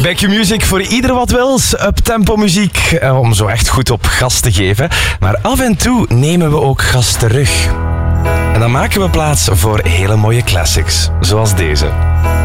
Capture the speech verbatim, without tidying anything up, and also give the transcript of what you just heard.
Back Your Music voor ieder wat wils. Uptempo muziek, eh, om zo echt goed op gas te geven. Maar af en toe nemen we ook gas terug. En dan maken we plaats voor hele mooie classics, zoals deze.